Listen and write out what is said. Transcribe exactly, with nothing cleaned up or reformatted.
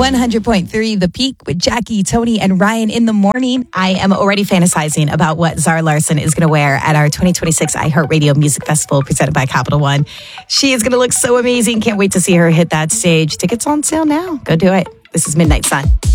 one hundred point three The Peak with Jackie, Tony, and Ryan in the morning. I am already fantasizing about what Zara Larsson is going to wear at our twenty twenty-six iHeartRadio Music Festival presented by Capital One. She is going to look so amazing. Can't wait to see her hit that stage. Tickets on sale now. Go do it. This is Midnight Sun.